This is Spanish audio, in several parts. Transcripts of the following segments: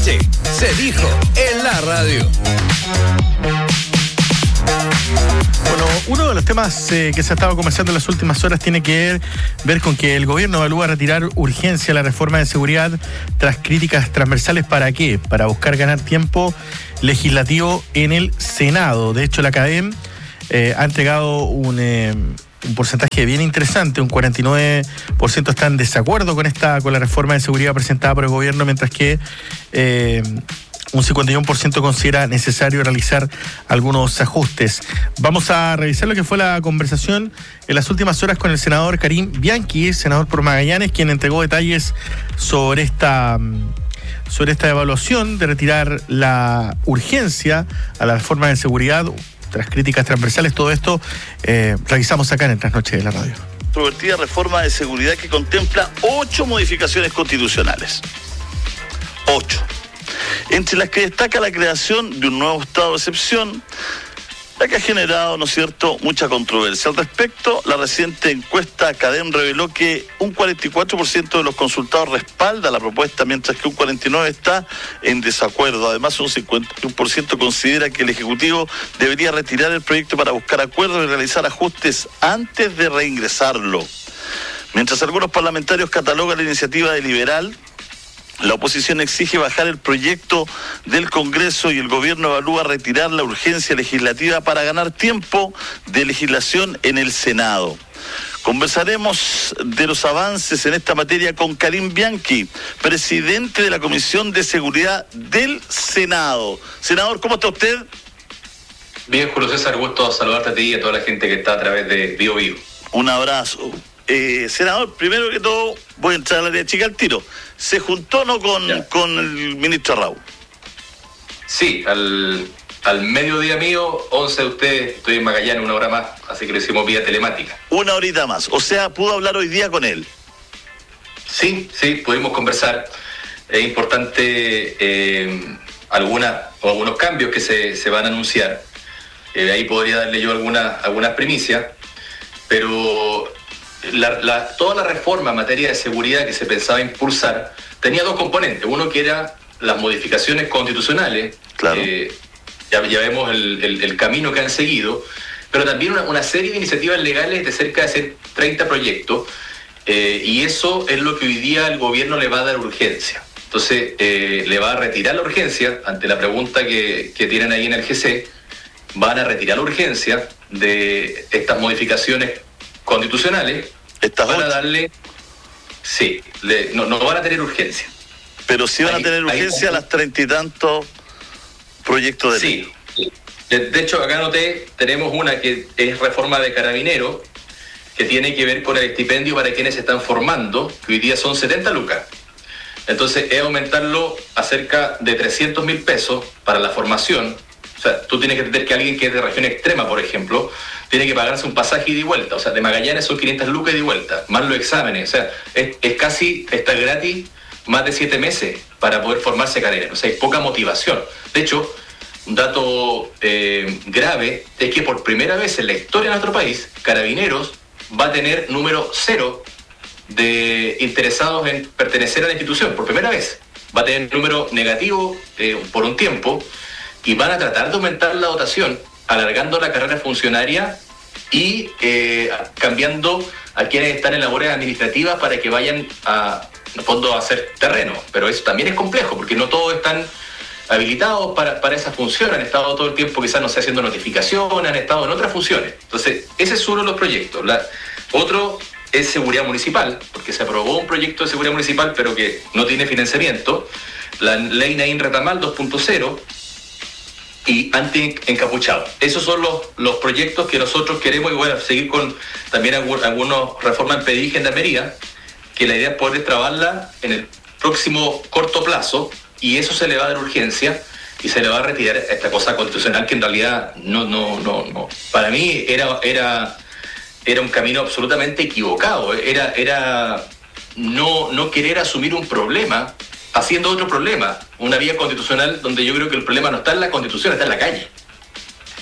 noche se dijo en la radio. Bueno, uno de los temas que se ha estado conversando en las últimas horas tiene que ver con que el gobierno evalúa retirar urgencia la reforma de seguridad tras críticas transversales. ¿Para qué? Para buscar ganar tiempo legislativo en el Senado. De hecho, la CADEM ha entregado un porcentaje bien interesante. Un 49% está en desacuerdo con la reforma de seguridad presentada por el gobierno, mientras que un 51% considera necesario realizar algunos ajustes. Vamos a revisar lo que fue la conversación en las últimas horas con el senador Karim Bianchi, senador por Magallanes, quien entregó detalles sobre esta evaluación de retirar la urgencia a la reforma de seguridad tras críticas transversales. Todo esto revisamos acá en Trasnoche de la Radio. Controvertida reforma de seguridad que contempla 8 modificaciones constitucionales. 8. Entre las que destaca la creación de un nuevo estado de excepción, la que ha generado, ¿no es cierto?, mucha controversia. Al respecto, la reciente encuesta CADEM reveló que un 44% de los consultados respalda la propuesta, mientras que un 49% está en desacuerdo. Además, un 51% considera que el Ejecutivo debería retirar el proyecto para buscar acuerdos y realizar ajustes antes de reingresarlo. Mientras algunos parlamentarios catalogan la iniciativa de liberal, la oposición exige bajar el proyecto del Congreso y el gobierno evalúa retirar la urgencia legislativa para ganar tiempo de legislación en el Senado. Conversaremos de los avances en esta materia con Karim Bianchi, presidente de la Comisión de Seguridad del Senado. Senador, ¿cómo está usted? Bien, Julio César, gusto saludarte a ti y a toda la gente que está a través de Bio Bio. Un abrazo. Senador, primero que todo, voy a entrar al área chica al tiro. ¿Se juntó o no con el ministro Raúl? Sí, al mediodía mío, 11 de ustedes, estoy en Magallanes 1 hora más, así que lo hicimos vía telemática. 1 horita más, o sea, ¿pudo hablar hoy día con él? Sí, pudimos conversar. Es importante algunos cambios que se van a anunciar. Ahí podría darle yo algunas primicias, pero toda la reforma en materia de seguridad que se pensaba impulsar tenía 2 componentes. Uno que era las modificaciones constitucionales, claro. Ya vemos el camino que han seguido, pero también una serie de iniciativas legales de cerca de 30 proyectos, y eso es lo que hoy día el gobierno le va a dar urgencia. Entonces, le va a retirar la urgencia ante la pregunta que tienen ahí en el GC. Van a retirar la urgencia de estas modificaciones constitucionales. Van a darle, no van a tener urgencia. Pero sí van a tener urgencia las 30 y tantos proyectos de ley. Sí. De hecho, acá noté, tenemos una que es reforma de Carabineros, que tiene que ver con el estipendio para quienes se están formando, que hoy día son 70 lucas. Entonces, es aumentarlo a cerca de 300.000 pesos para la formación. O sea, tú tienes que entender que alguien que es de región extrema, por ejemplo, tiene que pagarse un pasaje ida y vuelta. O sea, de Magallanes son 500 lucas ida y vuelta, más los exámenes. O sea, está gratis más de 7 meses para poder formarse carabinero. O sea, hay poca motivación. De hecho, un dato grave es que por primera vez en la historia de nuestro país, Carabineros va a tener número 0 de interesados en pertenecer a la institución. Por primera vez va a tener número negativo por un tiempo, y van a tratar de aumentar la dotación, alargando la carrera funcionaria y cambiando a quienes están en labores administrativas para que vayan en el fondo a hacer terreno. Pero eso también es complejo, porque no todos están habilitados para esa función, han estado todo el tiempo quizás no sé, haciendo notificación, han estado en otras funciones. Entonces, ese es uno de los proyectos. Otro es seguridad municipal, porque se aprobó un proyecto de seguridad municipal, pero que no tiene financiamiento, la ley Naín Retamal 2.0, y anti-encapuchado. Esos son los proyectos que nosotros queremos, y bueno, seguir con también algunas reformas en PDI y gendarmería, que la idea es poder trabajarla en el próximo corto plazo, y eso se le va a dar urgencia y se le va a retirar esta cosa constitucional que en realidad no. Para mí era un camino absolutamente equivocado. Era no querer asumir un problema haciendo otro problema, una vía constitucional donde yo creo que el problema no está en la Constitución, está en la calle.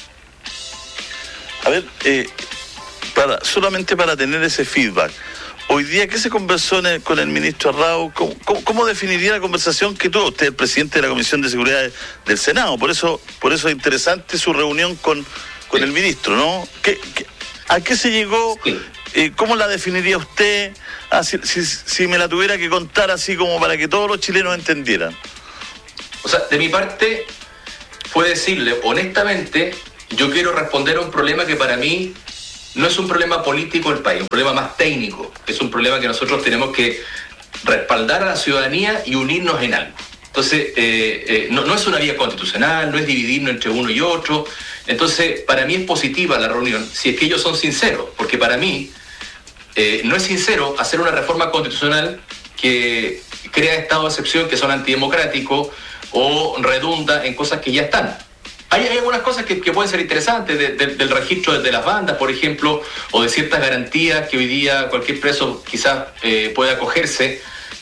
A ver, solamente para tener ese feedback, Hoy día, ¿qué se conversó con el ministro Arrau? ¿Cómo definiría la conversación que tuvo? Usted es el presidente de la Comisión de Seguridad del Senado, por eso es interesante su reunión con el ministro, ¿no? ¿A qué se llegó? ¿Cómo la definiría usted? Si me la tuviera que contar así como para que todos los chilenos entendieran. O sea, de mi parte, fue decirle, honestamente, yo quiero responder a un problema que para mí no es un problema político del país, un problema más técnico. Es un problema que nosotros tenemos que respaldar a la ciudadanía y unirnos en algo. Entonces, no es una vía constitucional, no es dividirnos entre uno y otro. Entonces, para mí es positiva la reunión, si es que ellos son sinceros, porque para mí no es sincero hacer una reforma constitucional que crea estados de excepción que son antidemocráticos o redunda en cosas que ya están. Hay algunas cosas que pueden ser interesantes, del registro de las bandas, por ejemplo, o de ciertas garantías que hoy día cualquier preso quizás pueda acogerse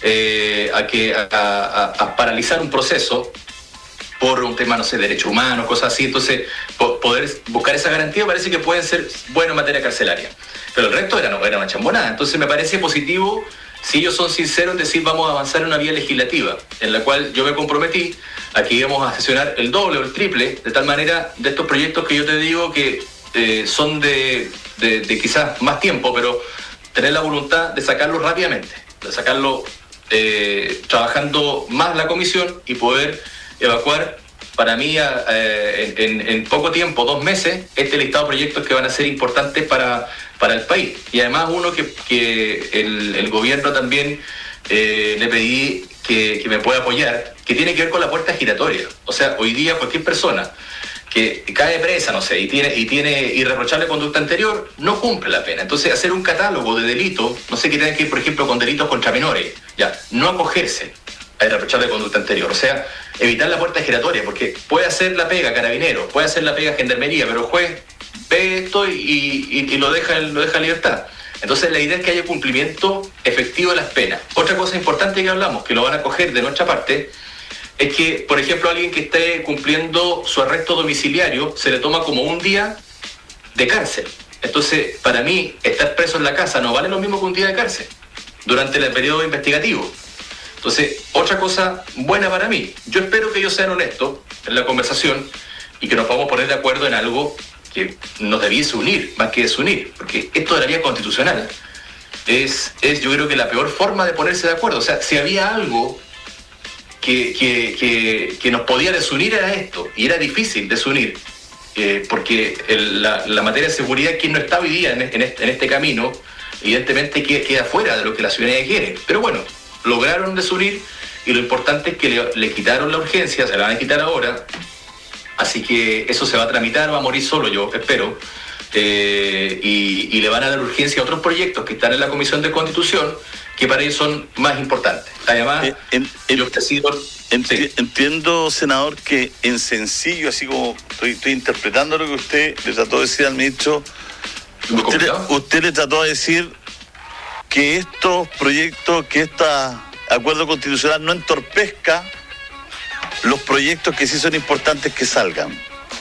a paralizar un proceso por un tema, no sé, derechos humanos, cosas así. Entonces, poder buscar esa garantía parece que pueden ser bueno en materia carcelaria. Pero el resto era una chambonada. Entonces, me parece positivo, si ellos son sinceros, decir vamos a avanzar en una vía legislativa, en la cual yo me comprometí a que íbamos a sesionar el doble o el triple, de tal manera, de estos proyectos que yo te digo que son de quizás más tiempo, pero tener la voluntad de sacarlo rápidamente, de sacarlo trabajando más la comisión y poder evacuar, para mí, en poco tiempo, 2 meses, este listado de proyectos que van a ser importantes para el país. Y además uno que el gobierno también le pedí que me pueda apoyar, que tiene que ver con la puerta giratoria. O sea, hoy día cualquier persona que cae presa, no sé, y tiene irreprochable conducta anterior, no cumple la pena. Entonces, hacer un catálogo de delitos, no sé, que tengan que ir, por ejemplo, con delitos contra menores, ya, no acogerse a irreprochable conducta anterior. O sea, evitar la puerta giratoria, porque puede hacer la pega carabinero, puede hacer la pega gendarmería, pero el juez ve esto y lo deja en libertad. Entonces, la idea es que haya cumplimiento efectivo de las penas. Otra cosa importante que hablamos, que lo van a coger de nuestra parte, es que, por ejemplo, alguien que esté cumpliendo su arresto domiciliario se le toma como un día de cárcel. Entonces, para mí, estar preso en la casa no vale lo mismo que un día de cárcel durante el periodo investigativo. Entonces, otra cosa buena para mí. Yo espero que ellos sean honestos en la conversación y que nos podamos poner de acuerdo en algo que nos debiese unir, más que desunir, porque esto de la vía constitucional es yo creo que la peor forma de ponerse de acuerdo. O sea, si había algo que nos podía desunir era esto, y era difícil desunir, porque la materia de seguridad, quien no está hoy día en este camino, evidentemente queda fuera de lo que la ciudadanía quiere. Pero bueno, lograron desunir, y lo importante es que le quitaron la urgencia, se la van a quitar ahora. Así que eso se va a tramitar, va a morir solo, yo espero, y le van a dar urgencia a otros proyectos que están en la Comisión de Constitución, que para ellos son más importantes. Además, entiendo, senador, que en sencillo, así como estoy interpretando lo que usted le trató de decir al ministro, usted le trató de decir que estos proyectos, que este acuerdo constitucional no entorpezca los proyectos que sí son importantes que salgan.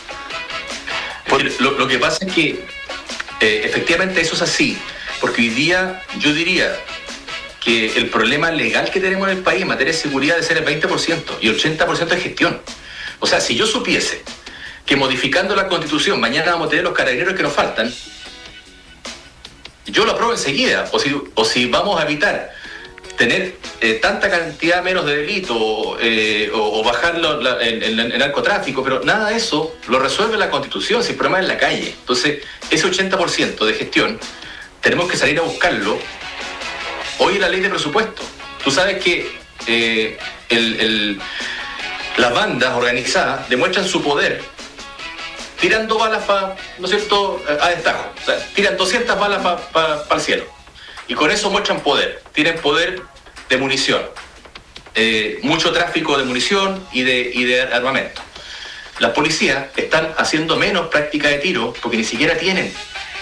Lo que pasa es que efectivamente eso es así, porque hoy día yo diría que el problema legal que tenemos en el país en materia de seguridad debe ser el 20% y el 80% de gestión. O sea, si yo supiese que modificando la Constitución mañana vamos a tener los carabineros que nos faltan, yo lo apruebo enseguida. O si vamos a evitar tener tanta cantidad menos de delitos o bajar el narcotráfico, pero nada de eso lo resuelve la Constitución, si el problema es en la calle. Entonces, ese 80% de gestión tenemos que salir a buscarlo. Hoy en la ley de presupuesto, tú sabes que las bandas organizadas demuestran su poder tirando balas ¿no es cierto?, a destajo. O sea, tiran 200 balas para el cielo. Y con eso muestran poder. Tienen poder de munición. Mucho tráfico de munición y de armamento. Las policías están haciendo menos práctica de tiro porque ni siquiera tienen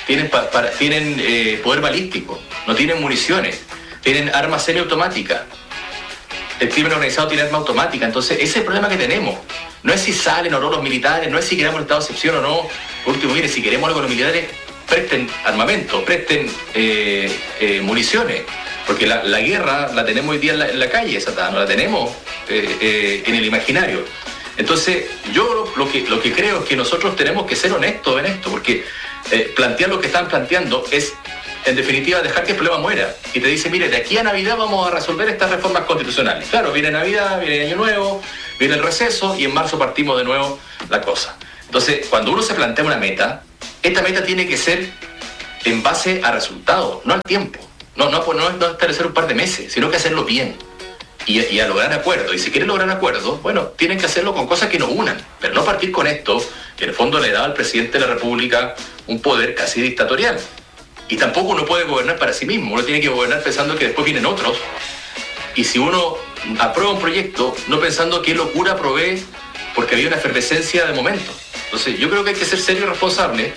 poder balístico, no tienen municiones, tienen armas semiautomáticas. El crimen organizado tiene arma automática. Entonces, ese es el problema que tenemos. No es si salen o no los militares, no es si queremos el estado de excepción o no. Por último, mire, si queremos algo con los militares, presten armamento, presten municiones, porque la guerra la tenemos hoy día en la calle, esa no la tenemos en el imaginario. Entonces, yo lo que creo es que nosotros tenemos que ser honestos en esto, porque plantear lo que están planteando es, en definitiva, dejar que el problema muera. Y te dice, mire, de aquí a Navidad vamos a resolver estas reformas constitucionales. Claro, viene Navidad, viene Año Nuevo, viene el receso, y en marzo partimos de nuevo la cosa. Entonces, cuando uno se plantea una meta, esta meta tiene que ser en base a resultados, no al tiempo. No establecer un par de meses, sino que hacerlo bien. Y a lograr acuerdos. Y si quieren lograr acuerdos, bueno, tienen que hacerlo con cosas que nos unan, pero no partir con esto, que en el fondo le da al presidente de la República un poder casi dictatorial. Y tampoco uno puede gobernar para sí mismo, uno tiene que gobernar pensando que después vienen otros. Y si uno aprueba un proyecto, no pensando qué locura aprobé porque había una efervescencia de momento. Entonces, yo creo que hay que ser serio y responsable.